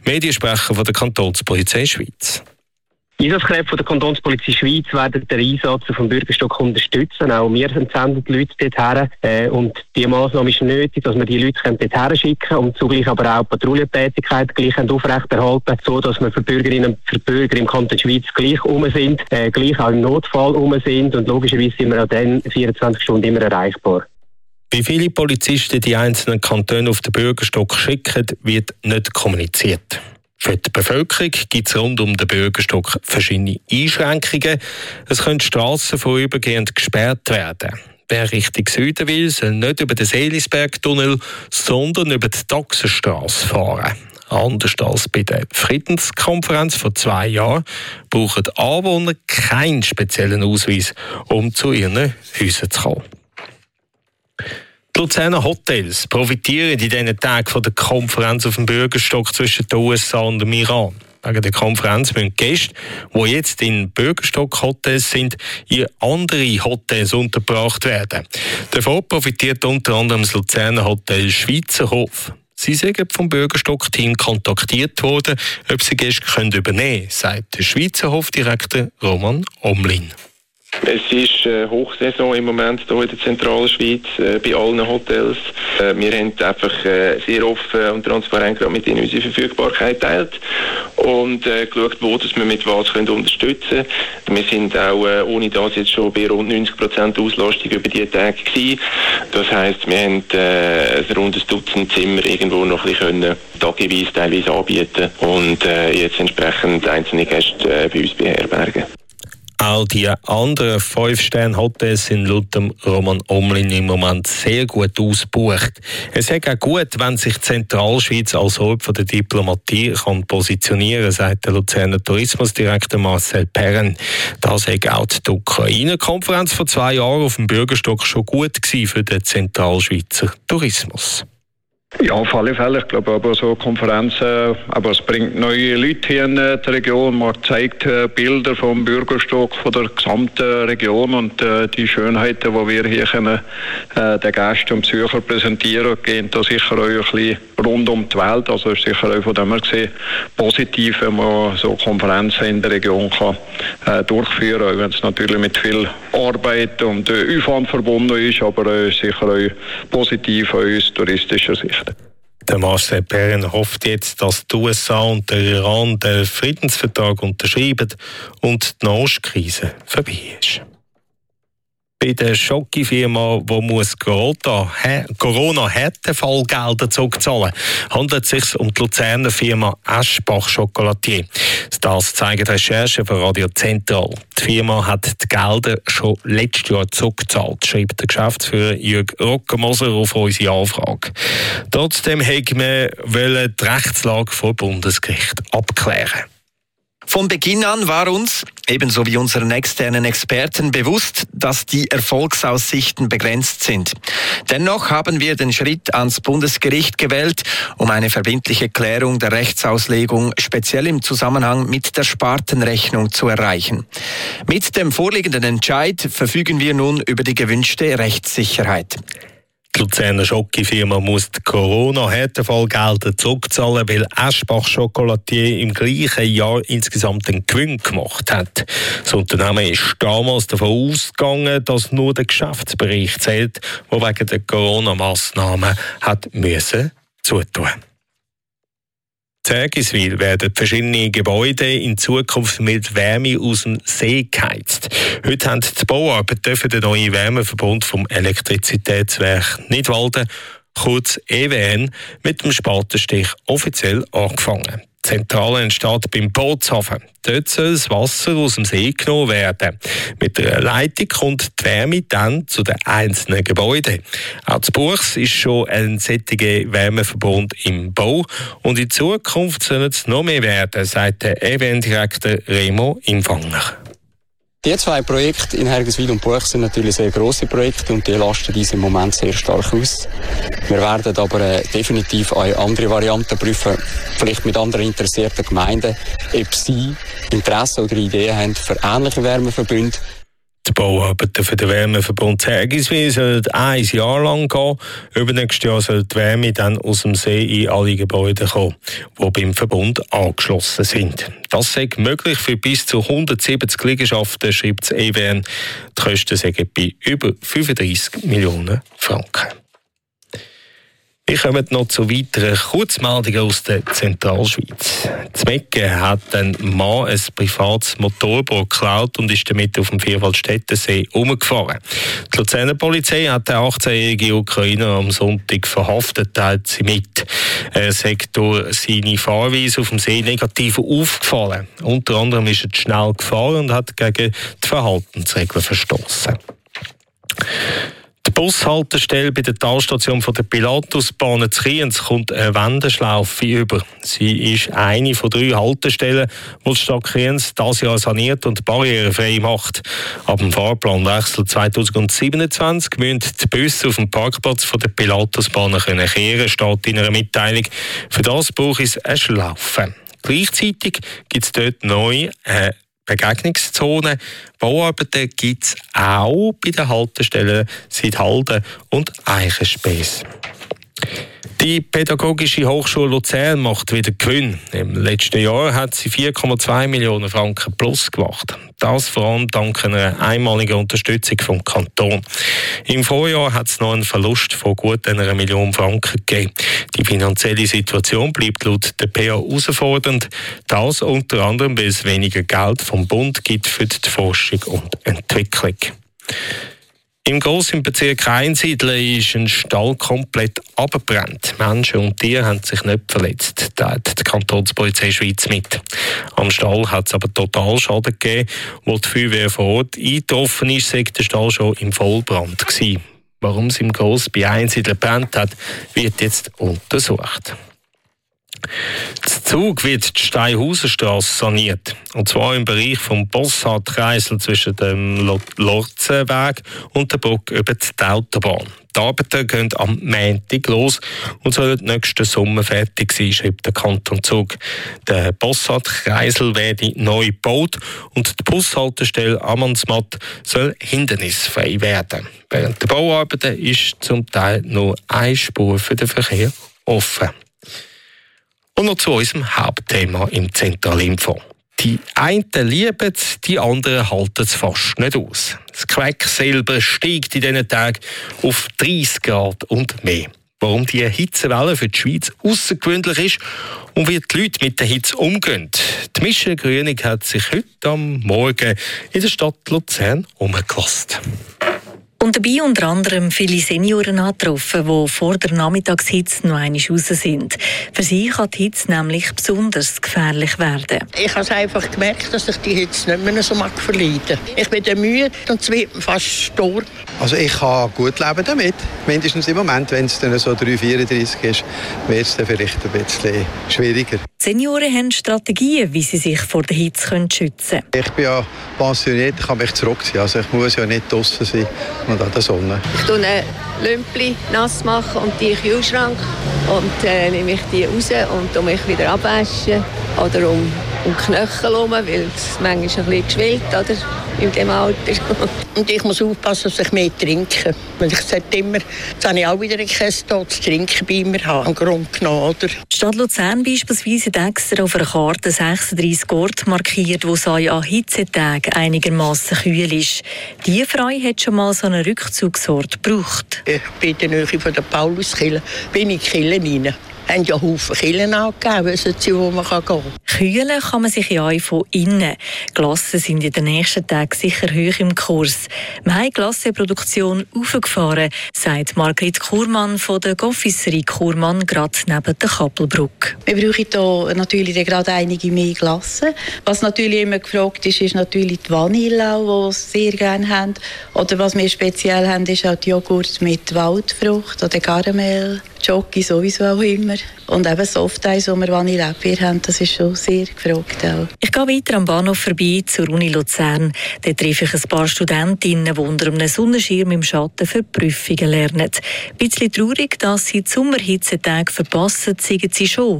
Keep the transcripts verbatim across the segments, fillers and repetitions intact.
Mediensprecher von der Kantonspolizei Schweiz. Einsatzkräfte von der Kantonspolizei Schweiz werden den Einsatz vom Bürgerstock unterstützen. Auch wir senden die Leute dorthin. Äh, und die Massnahme ist nötig, dass wir die Leute dorthin schicken können und zugleich aber auch Patrouillentätigkeit gleich aufrechterhalten, so dass wir für Bürgerinnen und für Bürger im Kanton Schweiz gleich um sind, äh, gleich auch im Notfall um sind und logischerweise sind wir auch dann vierundzwanzig Stunden immer erreichbar. Wie viele Polizisten die einzelnen Kantone auf den Bürgerstock schicken, wird nicht kommuniziert. Für die Bevölkerung gibt es rund um den Bürgerstock verschiedene Einschränkungen. Es können Strassen vorübergehend gesperrt werden. Wer Richtung Süden will, soll nicht über den Seelisbergtunnel, sondern über die Taxenstrasse fahren. Anders als bei der Friedenskonferenz vor zwei Jahren brauchen Anwohner keinen speziellen Ausweis, um zu ihren Häusern zu kommen. Die Luzerner Hotels profitieren in diesen Tagen von der Konferenz auf dem Bürgerstock zwischen den U S A und dem Iran. Wegen der Konferenz müssen Gäste, die jetzt in Bürgerstock-Hotels sind, in andere Hotels untergebracht werden. Davon profitiert unter anderem das Luzerner Hotel Schweizerhof. Sie sind vom Bürgerstock-Team kontaktiert worden, ob sie Gäste übernehmen können, sagt der Schweizerhof-Direktor Roman Omlin. Es ist äh, Hochsaison im Moment hier in der Zentralschweiz, äh, bei allen Hotels. Äh, wir haben einfach äh, sehr offen und transparent gerade mit ihnen unsere Verfügbarkeit geteilt und äh, geschaut, wo dass wir mit was können unterstützen können. Wir sind auch äh, ohne das jetzt schon bei rund neunzig Prozent Auslastung über diese Tage gewesen. Das heisst, wir haben äh, ein rundes Dutzend Zimmer irgendwo noch ein bisschen tageweise teilweise anbieten und äh, jetzt entsprechend einzelne Gäste äh, bei uns beherbergen. Auch die anderen fünf Sterne Hotels sind laut dem Roman Omlin im Moment sehr gut ausgebucht. Es ist auch gut, wenn sich die Zentralschweiz als Ort der Diplomatie kann positionieren kann, sagt der Luzerner Tourismusdirektor Marcel Perren. Das hat auch die Ukraine-Konferenz vor zwei Jahren auf dem Bürgerstock schon gut gewesen für den Zentralschweizer Tourismus. Ja, auf alle Fälle. Ich glaube aber so Konferenzen, aber es bringt neue Leute hier in die Region. Man zeigt äh, Bilder vom Bürgerstock, von der gesamten Region und äh, die Schönheiten, die wir hier können, äh, den Gästen und Besuchern präsentieren, gehen da sicher auch ein bisschen rund um die Welt. Also ist sicher auch von dem her gesehen positiv, wenn man so Konferenzen in der Region kann äh, durchführen kann, auch wenn es natürlich mit viel Arbeit und äh, Aufwand verbunden ist, aber äh, sicher auch positiv aus touristischer Sicht. Der Marcel Perren hofft jetzt, dass die U S A und der Iran den Friedensvertrag unterschreiben und die Nahostkrise vorbei ist. Bei der Schokofirma, die muss Corona-Härtefallgelder zurückzahlen, handelt es sich um die Luzerner Firma Eschbach Chocolatier. Das zeigen Recherchen von Radio Zentral. Die Firma hat die Gelder schon letztes Jahr zurückgezahlt, schreibt der Geschäftsführer Jürg Rockemoser auf unsere Anfrage. Trotzdem wollten wir die Rechtslage vor Bundesgericht abklären. Von Beginn an war uns, ebenso wie unseren externen Experten, bewusst, dass die Erfolgsaussichten begrenzt sind. Dennoch haben wir den Schritt ans Bundesgericht gewählt, um eine verbindliche Klärung der Rechtsauslegung speziell im Zusammenhang mit der Spartenrechnung zu erreichen. Mit dem vorliegenden Entscheid verfügen wir nun über die gewünschte Rechtssicherheit. Die Luzerner Schokofirma muss die Corona-Härtefallgelder zurückzahlen, weil Eschbach Chocolatier im gleichen Jahr insgesamt einen Gewinn gemacht hat. Das Unternehmen ist damals davon ausgegangen, dass nur der Geschäftsbereich zählt, der wegen der Corona-Massnahmen hat müssen zutun. In Zergiswil werden verschiedene Gebäude in Zukunft mit Wärme aus dem See geheizt. Heute haben die Bauarbeiten den neuen Wärmeverbund vom Elektrizitätswerk Nidwalden, kurz E W N, mit dem Spatenstich offiziell angefangen. Die Zentrale entsteht beim Bootshafen. Dort soll das Wasser aus dem See genommen werden. Mit der Leitung kommt die Wärme dann zu den einzelnen Gebäuden. Auch zu Buchs ist schon ein solcher Wärmeverbund im Bau. Und in Zukunft sollen es noch mehr werden, sagt der E W N-Direktor Remo Imfanger. Die zwei Projekte in Hergiswil und Buch sind natürlich sehr grosse Projekte und die lasten uns im Moment sehr stark aus. Wir werden aber äh, definitiv auch andere Varianten prüfen, vielleicht mit anderen interessierten Gemeinden, ob sie Interesse oder Ideen haben für ähnliche Wärmeverbünde. Die Bauarbeiten für den Wärmeverbund Zergiswil sollen ein Jahr lang gehen. Übernächstes Jahr soll die Wärme dann aus dem See in alle Gebäude kommen, die beim Verbund angeschlossen sind. Das sei möglich für bis zu hundertsiebzig Liegenschaften, schreibt das E W N. Die Kosten seien bei über fünfunddreissig Millionen Franken. Wir kommen noch zu weiteren Kurzmeldungen aus der Zentralschweiz. In Mecken hat ein Mann ein privates Motorboot geklaut und ist damit auf dem Vierwaldstättensee umgefahren. Die Luzerner Polizei hat den achtzehnjährigen Ukrainer am Sonntag verhaftet, teilt sie mit. Er sei durch seine Fahrweise auf dem See negativ aufgefallen. Unter anderem ist er zu schnell gefahren und hat gegen die Verhaltensregeln verstoßen. Die Bushaltestelle bei der Talstation von der Pilatusbahn in Kriens kommt eine Wendeschlaufe über. Sie ist eine von drei Haltestellen, die die Stadt Kriens dieses Jahr saniert und barrierefrei macht. Ab dem Fahrplanwechsel zweitausendsiebenundzwanzig müssen die Busse auf dem Parkplatz von der Pilatusbahn kehren können, steht in einer Mitteilung. Für das braucht es eine Schlaufe. Gleichzeitig gibt es dort neu eine Begegnungszonen. Bauarbeiten gibt es auch bei den Haltestellen Sidhalden und Eichenspäß. Die Pädagogische Hochschule Luzern macht wieder Gewinn. Im letzten Jahr hat sie vier Komma zwei Millionen Franken plus gemacht. Das vor allem dank einer einmaligen Unterstützung vom Kanton. Im Vorjahr hat es noch einen Verlust von gut einer Million Franken gegeben. Die finanzielle Situation bleibt laut der P A herausfordernd. Das unter anderem, weil es weniger Geld vom Bund gibt für die Forschung und Entwicklung. Im grossen Bezirk Einsiedeln ist ein Stall komplett abgebrannt. Menschen und Tiere haben sich nicht verletzt, teilt die Kantonspolizei Schweiz mit. Am Stall hat es aber Totalschaden gegeben. Wo die Feuerwehr vor Ort eingetroffen ist, sei der Stall schon im Vollbrand gewesen. Warum es im Gross bei Einsiedeln gebrannt hat, wird jetzt untersucht. Das Zug wird die Steinhausenstrasse saniert. Und zwar im Bereich vom Bossard-Kreisel zwischen dem Lorzenweg und der Brücke über die Autobahn. Die Arbeiten gehen am Montag los und sollen nächsten Sommer fertig sein, schreibt der Kanton Zug. Der Bossard-Kreisel werde neu gebaut und die Bushaltestelle Amannsmatt soll hindernisfrei werden. Während der Bauarbeiten ist zum Teil nur eine Spur für den Verkehr offen. Und noch zu unserem Hauptthema im Zentralinfo. Die einen lieben es, die anderen halten es fast nicht aus. Das Quecksilber steigt in diesen Tagen auf dreißig Grad und mehr. Warum diese Hitzewelle für die Schweiz außergewöhnlich ist und wie die Leute mit der Hitze umgehen. Die Michelle Grünig hat sich heute am Morgen in der Stadt Luzern umgelassen. Und dabei unter anderem viele Senioren angetroffen, die vor der Nachmittagshitze noch einmal raus sind. Für sie kann die Hitze nämlich besonders gefährlich werden. Ich habe einfach gemerkt, dass ich die Hitze nicht mehr so mag verleiden. Ich bin dann müde und es wird fast stur. Also ich kann gut leben damit. Mindestens im Moment, wenn es dann so drei vierunddreißig ist, wird es dann vielleicht ein bisschen schwieriger. Die Senioren haben Strategien, wie sie sich vor der Hitze schützen können. Ich bin ja pensioniert, ich kann mich zurückziehen. Also ich muss ja nicht draussen sein und an der Sonne. Ich tue ein Lümpli nass machen und die in den Kühlschrank und äh, nehme ich die raus und tue mich wieder abwaschen oder um, um die Knöchel herum, weil es manchmal ein bisschen geschwillt, oder? In dem Alter. Und ich muss aufpassen, dass ich mehr trinke. Weil ich sollte immer, jetzt habe ich auch wieder ein Käse zu trinken bei mir haben, im Grunde genommen, oder? Die Stadt Luzern beispielsweise hat extra auf einer Karte sechsunddreissig Orte markiert, wo es an Hitzetagen einigermaßen kühl ist. Diese Frau hat schon mal so einen Rückzugsort gebraucht. Ich bin in der Nähe von der Pauluskirche, bin in die Kirche rein. Es haben ja Haufen Kirchen angegeben, wissen Sie, wo man gehen kann. Kühlen kann man sich ja auch von innen. Glassen sind in den nächsten Tagen sicher hoch im Kurs. Wir haben die Glasseproduktion aufgefahren, sagt Margrit Kurmann von der Confiserie Kurmann, gerade neben der Kappelbrücke. Wir brauchen hier natürlich gerade einige mehr Glassen. Was natürlich immer gefragt ist, ist natürlich die Vanille, die sie sehr gerne haben. Oder was wir speziell haben, ist auch die Joghurt mit Waldfrucht oder Karamell. Jockey sowieso auch immer. Und eben Softeis, wo wir Vanillebier haben, das ist schon sehr gefragt auch. Ich gehe weiter am Bahnhof vorbei zur Uni Luzern. Dort treffe ich ein paar Studentinnen, die unter einem Sonnenschirm im Schatten für Prüfungen lernen. Ein bisschen traurig, dass sie die Sommerhitzetage verpassen, sagen sie schon.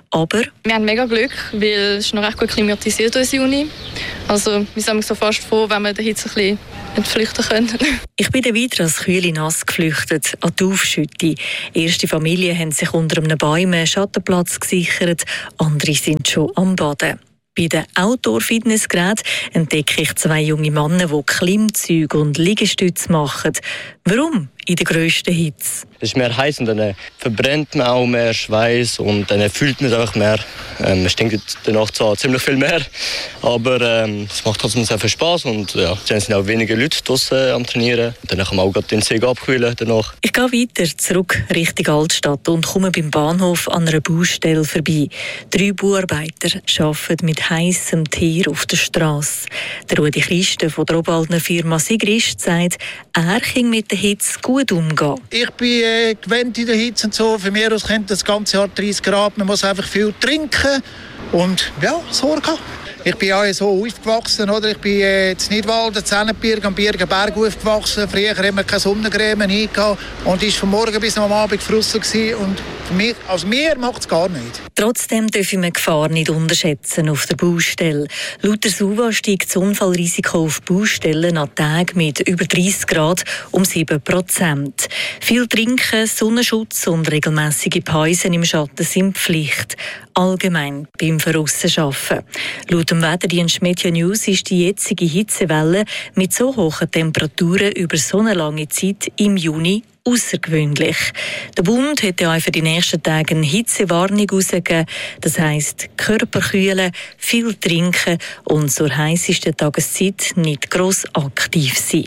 Aber wir haben mega Glück, weil es ist noch recht gut klimatisiert, unsere Uni. Also wir sind so fast froh, wenn wir den Hitze ein bisschen entflüchten können. Ich bin dann weiter als kühle Nass geflüchtet an die Aufschütte. Erste Familien haben sich unter einem Baum einen Schattenplatz gesichert, andere sind schon am Baden. Bei den Outdoor-Fitnessgeräten entdecke ich zwei junge Männer, die Klimmzüge und Liegestütze machen. Warum in der grössten Hitze? Es ist mehr heiß und dann verbrennt man auch mehr Schweiß und dann fühlt man es einfach mehr. Ähm, es stinkt danach zwar ziemlich viel mehr, aber ähm, es macht trotzdem sehr viel Spaß und ja, dann sind auch weniger Leute draussen am Trainieren. Dann kann man auch gerade den See abkühlen danach. Ich gehe weiter zurück Richtung Altstadt und komme beim Bahnhof an einer Baustelle vorbei. Drei Bauarbeiter arbeiten mit heissem Tier auf der Straße. Der Rudi Christen von der Obwaldner Firma Sigrist sagt, er kann mit der Hitze gut umgehen. Ich bin äh, gewöhnt in der Hitze und so. Für mich aus kennt das ganze Jahr dreißig Grad. Man muss einfach viel trinken und ja, Sorge. Ich bin auch so aufgewachsen, oder? Ich bin äh, in Nidwalden, Zennenberg, am Birgenberg aufgewachsen. Früher haben wir keine Sonnencreme eingehabt und ist von morgen bis am Abend gefrossen gewesen. Und für mich, also mir macht es gar nicht. Trotzdem dürfen wir die Gefahr nicht unterschätzen auf der Baustelle. Laut der SUVA steigt das Unfallrisiko auf Baustellen an Tagen mit über dreißig Grad um sieben Prozent. Viel Trinken, Sonnenschutz und regelmäßige Pausen im Schatten sind Pflicht. Allgemein beim Veraussen-Arbeiten. Laut dem Wetterdienst Meteor News ist die jetzige Hitzewelle mit so hohen Temperaturen über so eine lange Zeit im Juni außergewöhnlich. Der Bund hat ja auch für die nächsten Tage eine Hitzewarnung herausgegeben. Das heisst, Körper kühlen, viel trinken und zur heissesten Tageszeit nicht gross aktiv sein.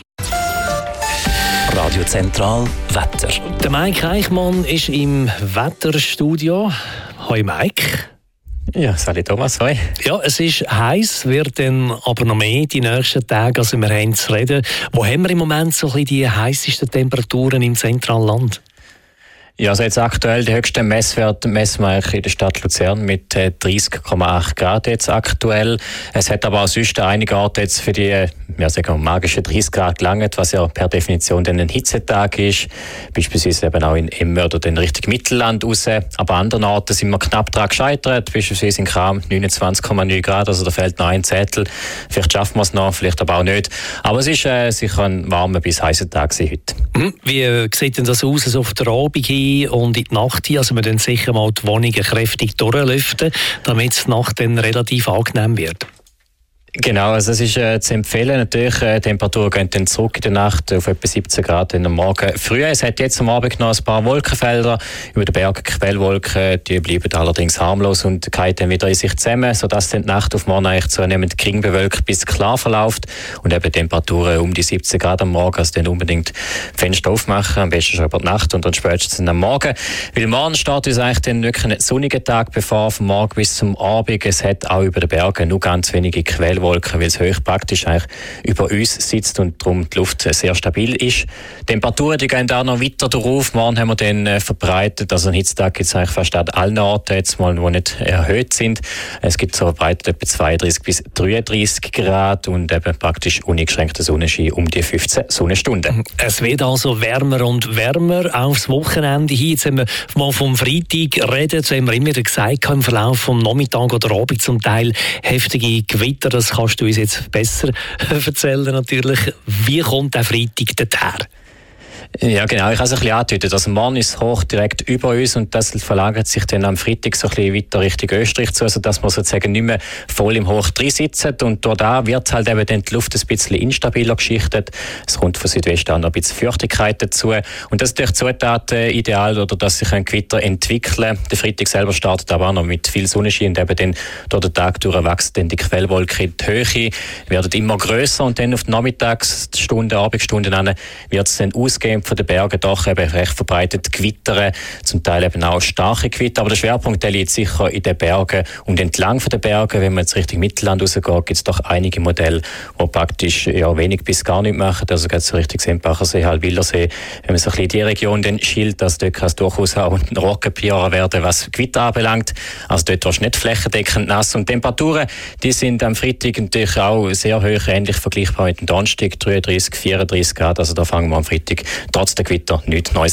Radio Zentral Wetter. Der Mike Eichmann ist im Wetterstudio. Hoi Mike. Ja, salut Thomas, hoi. Ja, es ist heiß, wird dann aber noch mehr die nächsten Tage, also wir haben zu reden. Wo haben wir im Moment so ein bisschen die heissesten Temperaturen im zentralen Land? Ja, also jetzt aktuell, die höchsten Messwerte messen wir in der Stadt Luzern mit äh, dreißig Komma acht Grad jetzt aktuell. Es hat aber auch sonst einige Orte jetzt für die ja, sagen wir, magischen dreißig Grad gelangt, was ja per Definition dann ein Hitzetag ist. Beispielsweise eben auch in Emme oder dann Richtung Mittelland raus. Aber an anderen Orten sind wir knapp daran gescheitert. Beispielsweise in Cham neunundzwanzig Komma neun Grad, also da fehlt noch ein Zettel. Vielleicht schaffen wir es noch, vielleicht aber auch nicht. Aber es ist äh, sicher ein warmer bis heißer Tag heute. Wie äh, sieht denn das aus, also auf der Abend hin und in die Nacht hin? Also wir dann sicher mal die Wohnungen kräftig durchlüften, damit die Nacht dann relativ angenehm wird. Genau, also es ist äh, zu empfehlen. Natürlich, äh, die Temperaturen gehen dann zurück in der Nacht auf etwa siebzehn Grad am Morgen früh. Es hat jetzt am Abend noch ein paar Wolkenfelder über den Berg, Quellwolken, die bleiben allerdings harmlos und fallen dann wieder in sich zusammen, sodass dann die Nacht auf morgen eigentlich zunehmend gering bewölkt bis klar verläuft und eben Temperaturen um die siebzehn Grad am Morgen, also dann unbedingt Fenster aufmachen, am besten schon über die Nacht und dann spätestens am Morgen. Weil morgen steht uns eigentlich dann wirklich ein sonniger Tag bevor, vom Morgen bis zum Abend. Es hat auch über den Bergen nur ganz wenige Quellwolken, weil es hoch praktisch eigentlich über uns sitzt und darum die Luft sehr stabil ist. Die Temperaturen die gehen auch noch weiter drauf. Morgen haben wir dann äh, verbreitet, also einen Hitztag gibt es eigentlich fast an allen Orten jetzt mal, die nicht erhöht sind. Es gibt so verbreitet etwa zweiunddreißig bis dreiunddreißig Grad und eben praktisch uneingeschränkter Sonnenschein um die fünfzehn Sonnenstunden. Es wird also wärmer und wärmer aufs Wochenende hin. Jetzt haben wir mal vom Freitag reden, das haben wir immer wieder gesagt, im Verlauf vom Nachmittag oder Abend zum Teil heftige Gewitter. Das kannst du uns jetzt besser erzählen natürlich. Wie kommt der Freitag dorthin? Ja, genau. Ich habe es ein bisschen angedeutet. Also morgen ist hoch direkt über uns und das verlagert sich dann am Freitag so ein bisschen weiter Richtung Österreich zu, also dass wir sozusagen nicht mehr voll im Hoch drin sitzen. Und dort da wird halt eben dann die Luft ein bisschen instabiler geschichtet. Es kommt von Südwesten auch noch ein bisschen Feuchtigkeit dazu. Und das ist durch Zutaten ideal, oder dass sich ein Gewitter entwickeln. Der Freitag selber startet aber auch noch mit viel Sonnenschein und eben dann durch den Tag durch wächst dann die Quellwolke in die Höhe, werden immer grösser und dann auf die Nachmittagsstunden, Abendstunden an wird es dann ausgehen von den Bergen doch eben recht verbreitet Gewitter, zum Teil eben auch starke Gewitter, aber der Schwerpunkt der liegt sicher in den Bergen und entlang von den Bergen, wenn man jetzt Richtung Mittelland rausgeht, gibt es doch einige Modelle, die praktisch ja, wenig bis gar nicht machen, also geht so Richtung Sempachersee, Halbwillersee, wenn man so ein bisschen die Region dann schielt, also dort kann es durchaus auch ein Rockenpier werden, was Gewitter anbelangt, also dort ist nicht flächendeckend nass und Temperaturen, die sind am Freitag natürlich auch sehr hoch, ähnlich vergleichbar mit dem Donnerstag, dreiunddreißig, vierunddreißig Grad, also da fangen wir am Freitag trotz der Gewitter nichts Neues an.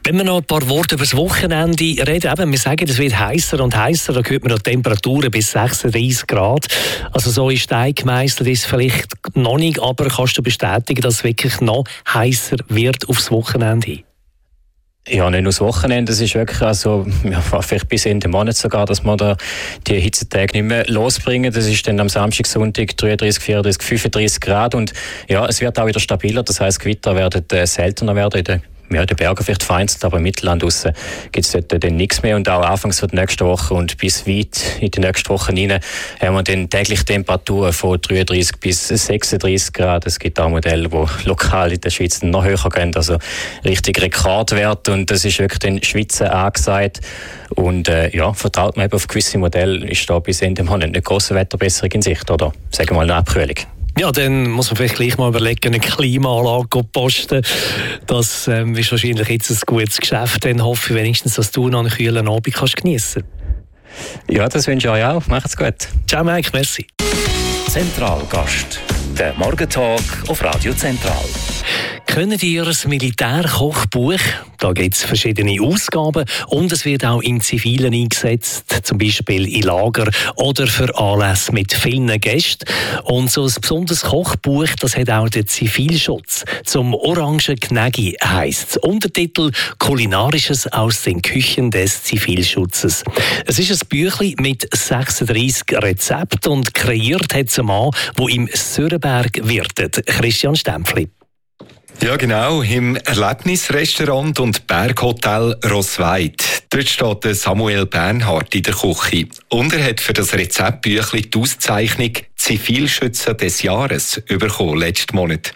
Wenn wir noch ein paar Worte über das Wochenende reden, eben, wir sagen, es wird heißer und heißer, da hört man noch Temperaturen bis sechsunddreissig Grad. Also so ist Stein gemeisselt, ist vielleicht noch nicht, aber kannst du bestätigen, dass es wirklich noch heißer wird aufs Wochenende hin? Ja, nicht nur das Wochenende, es ist wirklich, also, ja, vielleicht bis Ende Monat sogar, dass wir da die Hitzetage nicht mehr losbringen. Das ist dann am Samstag, Sonntag dreiunddreissig, vierunddreissig, fünfunddreissig Grad und ja, es wird auch wieder stabiler, das heisst, Gewitter werden äh, seltener werden in den Ja, in den Bergen vielleicht vereinzelt, aber im Mittelland draussen gibt es dort dann nichts mehr. Und auch anfangs der nächsten Woche und bis weit in die nächsten Wochen hinein haben wir dann täglich Temperaturen von dreiunddreissig bis sechsunddreissig Grad. Es gibt auch Modelle, die lokal in der Schweiz noch höher gehen, also richtig Rekordwert. Und das ist wirklich den Schweizer angesagt. Und äh, ja, vertraut man eben auf gewisse Modelle, ist da bis Ende Monat eine grosse Wetterbesserung in Sicht, oder sagen wir mal eine Abkühlung. Ja, dann muss man vielleicht gleich mal überlegen, eine Klimaanlage zu posten. Das ähm, ist wahrscheinlich jetzt ein gutes Geschäft. Dann hoffe ich wenigstens, dass du noch einen kühlen Abend kannst geniessen. Ja, das wünsche ich euch auch. Macht's gut. Ciao, Mike. Merci. Zentralgast. Der Morgentalk auf Radio Zentral. Kennt ihr das Militärkochbuch? Da gibt es verschiedene Ausgaben und es wird auch im Zivilen eingesetzt, zum Beispiel in Lager oder für Anlässe mit vielen Gästen. Und so ein besonderes Kochbuch, das hat auch der Zivilschutz. Zum Orangen Gnägi heisst es. Untertitel «Kulinarisches aus den Küchen des Zivilschutzes». Es ist ein Büchlein mit sechsunddreissig Rezepten und kreiert hat es ein Mann, der im Sörenberg wirtet. Christian Stempfli. Ja, genau, im Erlebnisrestaurant und Berghotel Rossweid. Dort steht Samuel Bernhard in der Küche. Und er hat für das Rezeptbüchlein die Auszeichnung Zivilschützer des Jahres bekommen, letzten Monat.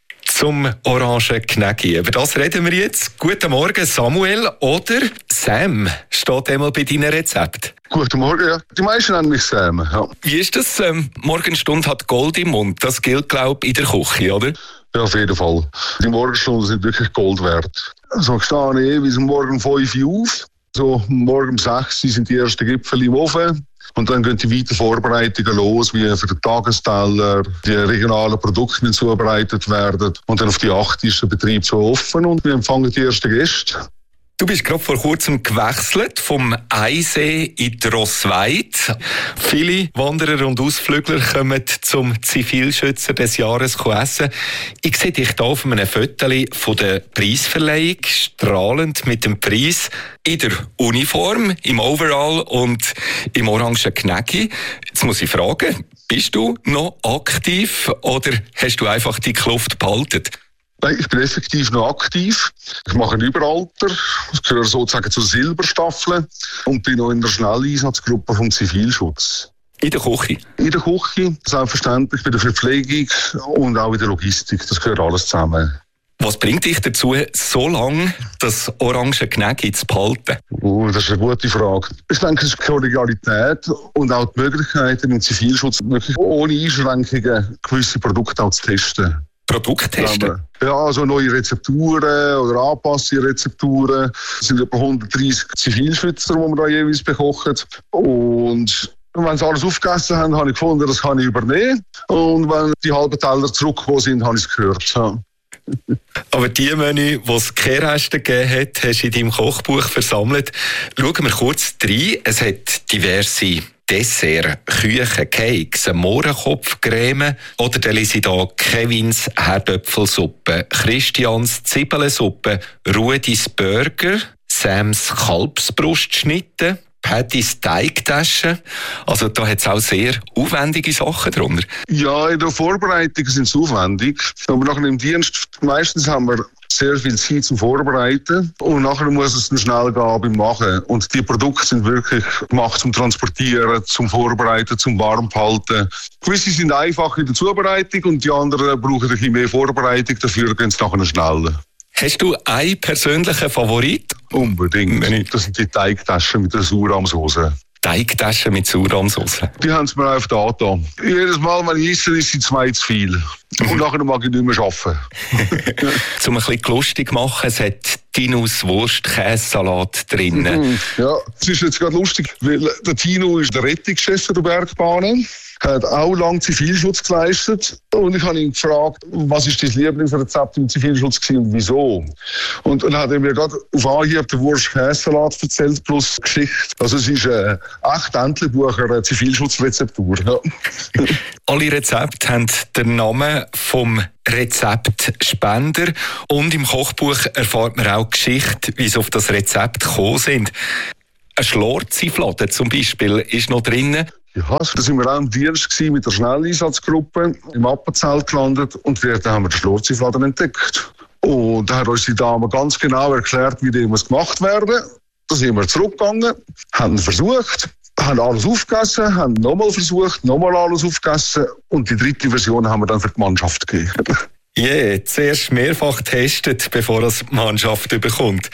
Zum Orangen Gnägi. Über das reden wir jetzt. Guten Morgen, Samuel. Oder Sam steht einmal bei deinen Rezepten. Guten Morgen, ja. Die meisten nennen mich Sam. Ja. Wie ist das? Ähm, Morgenstunde hat Gold im Mund. Das gilt, glaube ich, in der Küche, oder? Ja, auf jeden Fall. Die Morgenstunden sind wirklich Gold wert. Also, ich stehe jeweils morgen um fünf Uhr auf. So, morgen um sechs Uhr sind die ersten Gipfel im Ofen. Und dann gehen die weiteren Vorbereitungen los, wie für den Tagesteller, die regionalen Produkte müssen zubereitet werden. Und dann auf die acht ist der Betrieb so offen und wir empfangen die ersten Gäste. Du bist gerade vor kurzem gewechselt vom Eisee in die Rossweid. Viele Wanderer und Ausflügler kommen zum Zivilschützer des Jahres essen. Ich sehe dich hier auf einem Foto von der Preisverleihung, strahlend mit dem Preis in der Uniform, im Overall und im orangen Gnägi. Jetzt muss ich fragen, bist du noch aktiv oder hast du einfach die Kluft behalten? Nein, ich bin effektiv noch aktiv. Ich mache ein Überalter. Ich gehöre sozusagen zur Silberstaffel und bin noch in der Schnelleinsatzgruppe vom Zivilschutz. In der Küche? In der Küche, selbstverständlich, bei der Verpflegung und auch in der Logistik. Das gehört alles zusammen. Was bringt dich dazu, so lange das orange Gnägi zu behalten? Oh, das ist eine gute Frage. Ich denke, es ist die Kollegialität und auch die Möglichkeit, im Zivilschutz wirklich ohne Einschränkungen gewisse Produkte auch zu testen. Produkte testen? Ja, also neue Rezepturen oder anpasste Rezepturen. Es sind etwa hundertdreissig Zivilschützer, die wir da jeweils bekochen. Und wenn sie alles aufgegessen haben, habe ich gefunden, das kann ich übernehmen. Und wenn die halben Teller zurückgekommen sind, habe ich es gehört. Ja. Aber die Menü, die es keine Reste gegeben hat, hast du in deinem Kochbuch versammelt. Schauen wir kurz rein. Es hat diverse Dessert, Küchen, Cakes, Mohrenkopfcreme oder dann lese ich hier Kevins Herdöpfelsuppe, Christians Zwiebelsuppe, Rudis Burger, Sams Kalbsbrustschnitte, Pattys Teigtaschen. Also da hat es auch sehr aufwendige Sachen drunter. Ja, in der Vorbereitung sind es aufwendig. Aber nachher im Dienst, meistens haben wir sehr viel Zeit zum Vorbereiten und nachher muss es dann schnell gehen beim Machen. Und die Produkte sind wirklich gemacht zum Transportieren, zum Vorbereiten, zum Warmhalten. Gewisse sind einfach in der Zubereitung und die anderen brauchen ein bisschen mehr Vorbereitung, dafür gehen es nachher schneller. Hast du einen persönlichen Favorit? Unbedingt. Das sind die Teigtaschen mit der Sauerrahmsauce. Teigtaschen mit Sauerrahmsauce? Die haben es mir einfach da getan. Jedes Mal, wenn ich esse, ist sie zwei zu viel. Und nachher mag ich nicht mehr arbeiten. Zum ein bisschen lustig machen, es hat Tinus Wurst-Käsesalat drin. Ja, es ist jetzt gerade lustig, weil der Tino ist der Rettungschef der Bergbahnen. Er hat auch lange Zivilschutz geleistet. Und ich habe ihn gefragt, was ist dein Lieblingsrezept im Zivilschutz gewesen und wieso? Und dann hat er mir gerade auf Anhieb den Wurst-Käsesalat erzählt, plus Geschichte. Also es ist ein echt Entlebucher Zivilschutzrezeptur. Ja. Alle Rezepte haben den Namen vom Rezeptspender. Und im Kochbuch erfahrt man auch die Geschichte, wie sie auf das Rezept gekommen sind. Eine Schlorzi-Fladen zum Beispiel ist noch drin. Ja, da waren wir auch im Dienst mit der Schnelleinsatzgruppe im Appenzell gelandet und dort haben wir den Schlorzi-Fladen entdeckt. Und da hat uns die Dame ganz genau erklärt, wie die muss gemacht werden. Da sind wir zurückgegangen, haben versucht, haben alles aufgegessen, haben nochmal versucht, nochmal alles aufgegessen und die dritte Version haben wir dann für die Mannschaft gegeben. Ja, yeah, zuerst mehrfach getestet, bevor das die Mannschaft bekommt.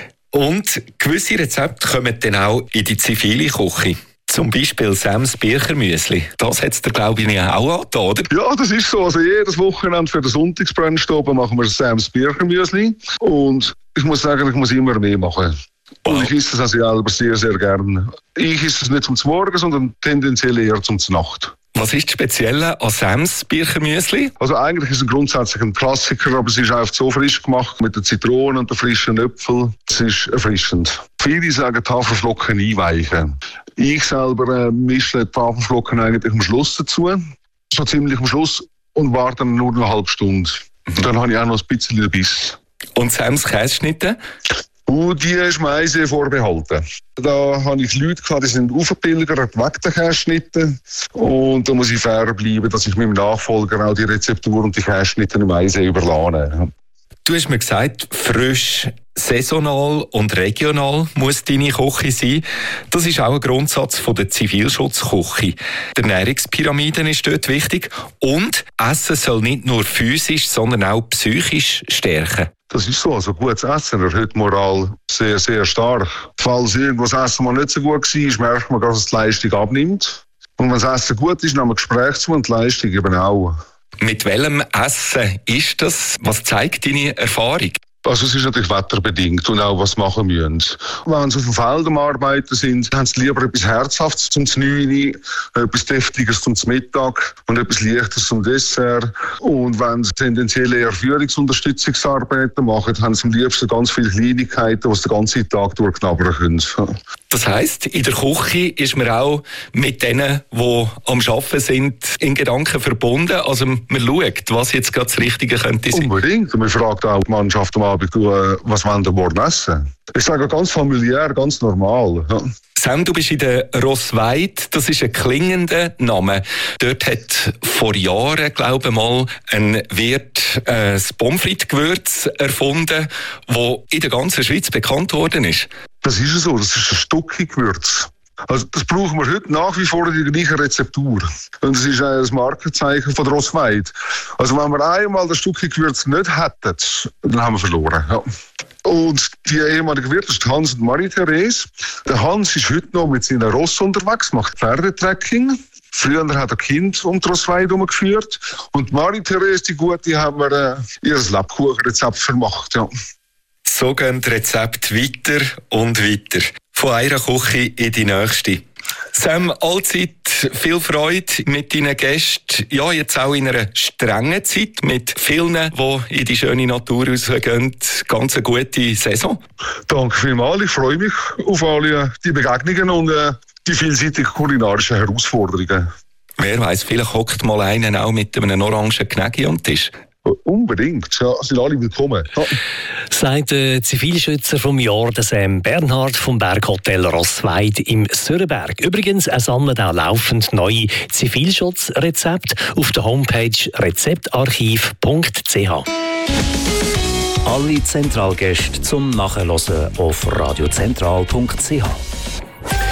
Und gewisse Rezepte kommen dann auch in die zivile Küche. Zum Beispiel Sams Birchermüsli. Das hat es dir, glaube ich, auch angetan, oder? Ja, das ist so. Also jedes Wochenende für den Sonntagsbrunch machen wir Sams Birchermüsli. Und ich muss sagen, ich muss immer mehr machen. Wow. Und ich esse das selber sehr, sehr gerne. Ich esse es nicht zum Morgen, sondern tendenziell eher zum Nacht. Was ist das Spezielle an Sams Birchermüsli? Also eigentlich ist es grundsätzlich ein Klassiker, aber es ist einfach so frisch gemacht mit den Zitronen und den frischen Äpfeln. Es ist erfrischend. Viele sagen Haferflocken einweichen. Ich selber äh, mische die Haferflocken eigentlich am Schluss dazu, so ziemlich am Schluss, und warte dann nur eine halbe Stunde. Mhm. Dann habe ich auch noch ein bisschen Biss. Und Sams Käseschnitte? Und die ist mir auch sehr vorbehalten. Da habe ich Leute gehabt, die sind aufgepilgert weg den Käseschnitten. Und da muss ich fair bleiben, dass ich meinem Nachfolger auch die Rezeptur und die Käseschnitte im Eisen überlasse. Du hast mir gesagt, frisch, saisonal und regional muss deine Küche sein. Das ist auch ein Grundsatz von der Zivilschutzküche. Die Ernährungspyramide ist dort wichtig. Und Essen soll nicht nur physisch, sondern auch psychisch stärken. Das ist so. Also gutes Essen erhöht die Moral sehr, sehr stark. Falls irgendwo das Essen mal nicht so gut war, merkt man, dass es die Leistung abnimmt. Und wenn das Essen gut ist, nehmen wir Gespräch zu und die Leistung eben auch. Mit welchem Essen ist das? Was zeigt deine Erfahrung? Also es ist natürlich wetterbedingt und auch was machen müssen. Wenn sie auf dem Feld am Arbeiten sind, haben sie lieber etwas Herzhaftes zum Znüni, etwas Deftiges zum Mittag und etwas Leichtes zum Dessert. Und wenn sie tendenziell eher Führungsunterstützungsarbeiten machen, haben sie am liebsten ganz viele Kleinigkeiten, die sie den ganzen Tag durchknabbern können. Das heisst, in der Küche ist man auch mit denen, die am Arbeiten sind, in Gedanken verbunden. Also man schaut, was jetzt gerade das Richtige könnte sein. Unbedingt. Und man fragt auch die Mannschaft am Abend, was wollen wir morgen essen? Ich sage ganz familiär, ganz normal. Ja. Sam, du bist in der Rossweid, das ist ein klingender Name. Dort hat vor Jahren, glaube ich mal, ein Wirt äh, das Pommes frites-Gewürz erfunden, das in der ganzen Schweiz bekannt worden ist. Das ist so, das ist ein Stucki-Gewürz. Also das brauchen wir heute nach wie vor in der gleichen Rezeptur. Und das ist ein Markenzeichen von der Rossweid. Also wenn wir einmal das Stucki-Gewürz nicht hätten, dann haben wir verloren. Ja. Und die ehemalige Wirte ist Hans und Marie-Therese. Der Hans ist heute noch mit seinen Ross unterwegs, macht Pferdetrekking. Früher hat er Kind um die Rossweid herumgeführt. Und Marie-Therese, die Gute, haben wir äh, ihr Lebkuchenrezept vermacht. Ja. So gehen die Rezepte weiter und weiter. Von einer Küche in die nächste. Sam, allzeit viel Freude mit deinen Gästen. Ja, jetzt auch in einer strengen Zeit mit vielen, die in die schöne Natur rausgehen. Ganz eine gute Saison. Danke vielmals. Ich freue mich auf alle die Begegnungen und äh, die vielseitigen kulinarischen Herausforderungen. Wer weiß, vielleicht hockt mal einen auch mit einem orangen Knägi am Tisch. Unbedingt, ja, sind alle willkommen. Ja. Sagt der Zivilschützer vom Jahr, der Sam Bernhard vom Berghotel Rossweid im Sörenberg. Übrigens, er sammelt auch laufend neue Zivilschutzrezepte auf der Homepage rezeptarchiv punkt c h. Alle Zentralgäste zum Nachhören auf radiozentral punkt c h.